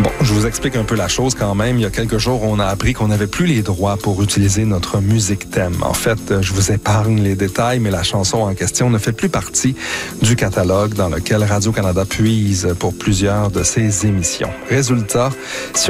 Bon, je vous explique un peu la chose quand même. Il y a quelques jours, on a appris qu'on n'avait plus les droits pour utiliser notre musique thème. En fait, je vous épargne les détails, mais la chanson en question ne fait plus partie du catalogue dans lequel Radio-Canada puise pour plusieurs de ses émissions. Résultat, si